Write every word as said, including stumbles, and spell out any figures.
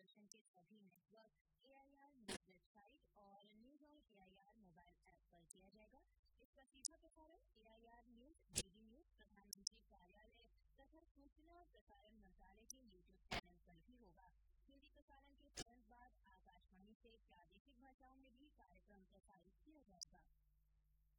दूरदर्शन के सभी network, AIR news website और news on AIR mobile app पर किया जाएगा। इसका सीधा प्रसारण एआईआर न्यूज, डीडी न्यूज, प्रधानमंत्री कार्यालय तथा सूचना और प्रसारण मंत्रालय के यूट्यूब चैनल पर भी होगा। हिन्दी प्रसारण के तुरंत बाद आकाशवाणी से प्रादेशिक भाषाओं में भी कार्यक्रम प्रसारित किया जाएगा।